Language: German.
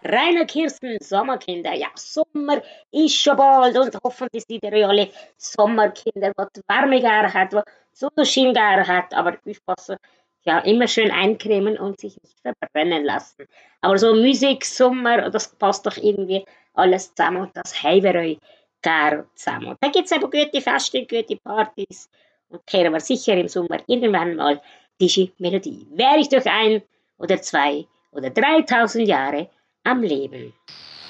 Rainer Kirsten, Sommerkinder. Ja, Sommer ist schon bald und hoffentlich sind ihr alle Sommerkinder, die die Wärme gerne hat, die die Sonnenschein gerne hat, aber aufpassen, ja, immer schön eincremen und sich nicht verbrennen lassen. Aber so Musik, Sommer, das passt doch irgendwie alles zusammen und das haben wir euch gerne zusammen. Und dann gibt es aber gute Feste, gute Partys und kehren wir sicher im Sommer irgendwann mal diese Melodie. Wäre ich durch ein oder zwei oder 3000 Jahre am Leben.